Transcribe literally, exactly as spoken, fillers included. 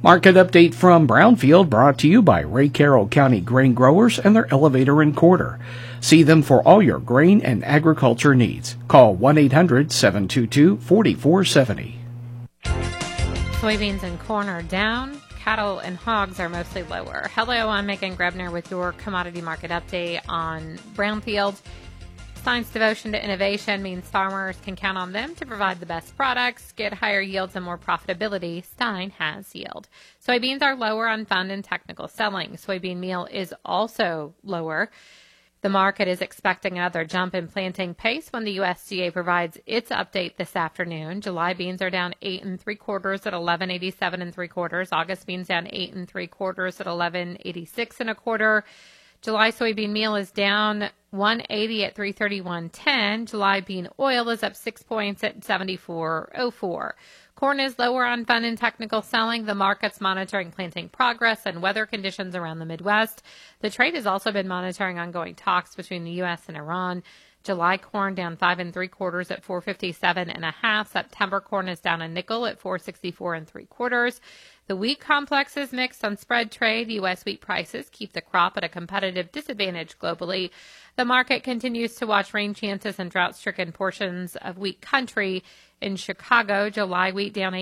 Market update from Brownfield brought to you by Ray Carroll County Grain Growers and their elevator and quarter. See them for all your grain and agriculture needs. Call one eight hundred seven two two four four seven zero. Soybeans and corn are down. Cattle and hogs are mostly lower. Hello, I'm Megan Grebner with your commodity market update on Brownfield. Stein's devotion to innovation means farmers can count on them to provide the best products, get higher yields, and more profitability. Stein has yield. Soybeans are lower on fund and technical selling. Soybean meal is also lower. The market is expecting another jump in planting pace when the U S D A provides its update this afternoon. July beans are down eight and three quarters at eleven eighty-seven and three quarters. August beans down eight and three quarters at eleven eighty-six and a quarter. July soybean meal is down one eighty at three thirty-one ten. July bean oil is up six points at seventy-four oh four. Corn is lower on fund and technical selling. The market's monitoring planting progress and weather conditions around the Midwest. The trade has also been monitoring ongoing talks between the U S and Iran. July corn down five and three quarters at four fifty-seven and a half. September corn is down a nickel at four sixty-four and three quarters. The wheat complex is mixed on spread trade. U S wheat prices keep the crop at a competitive disadvantage globally. The market continues to watch rain chances in drought-stricken portions of wheat country. In Chicago, July wheat down